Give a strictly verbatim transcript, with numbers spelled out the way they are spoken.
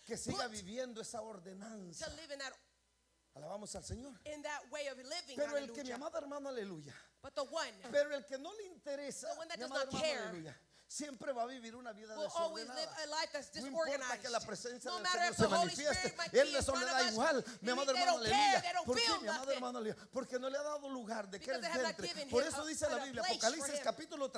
que siga put viviendo esa to ordenanza. live in that, Alabamos al Señor. in that way of living. Pero el que, mi Hallelujah. amado hermano, aleluya. But the one Pero el que no le interesa, The one that mi does amado not hermano, care aleluya, siempre va a vivir una vida will always live desordenada. a life that's No importa disorganized. que la presencia No del matter Señor if se the Holy manifieste, Spirit might Él be de in eso front le of da us, igual, mi amado they hermano, don't care, aleluya. they don't ¿Por qué, feel mi amado nothing. hermano, aleluya? Porque no le ha dado lugar de que Because Él they have not entre. given Por him eso a- dice la a Biblia, place for Apocalipsis him. capítulo